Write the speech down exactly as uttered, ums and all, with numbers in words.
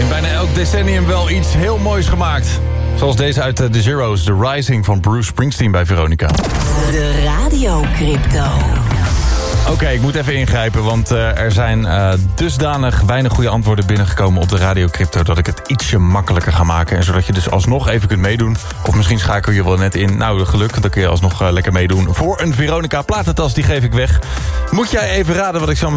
In bijna elk decennium wel iets heel moois gemaakt. Zoals deze uit The Zeros, The Rising van Bruce Springsteen bij Veronica. De Radio Crypto. Oké, okay, ik moet even ingrijpen, want uh, er zijn uh, dusdanig weinig goede antwoorden binnengekomen op de Radio Crypto dat ik het ietsje makkelijker ga maken. En zodat je dus alsnog even kunt meedoen. Of misschien schakel je wel net in. Nou, geluk, dan kun je alsnog uh, lekker meedoen. Voor een Veronica platentas, die geef ik weg. Moet jij even raden wat ik zo